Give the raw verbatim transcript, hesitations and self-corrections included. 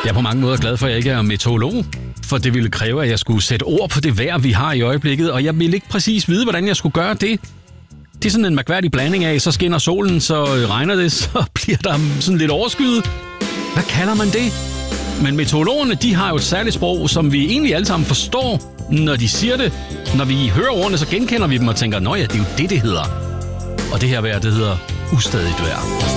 Jeg er på mange måder glad for, at jeg ikke er meteorolog, for det ville kræve, at jeg skulle sætte ord på det vejr, vi har i øjeblikket, og jeg ville ikke præcis vide, hvordan jeg skulle gøre det. Det er sådan en mærkværdig blanding af, så skinner solen, så regner det, så bliver der sådan lidt overskyet. Hvad kalder man det? Men meteorologerne, de har jo et særligt sprog, som vi egentlig alle sammen forstår, når de siger det. Når vi hører ordene, så genkender vi dem og tænker, nå ja, det er jo det, det hedder. Og det her vejr, det hedder ustadigt vejr.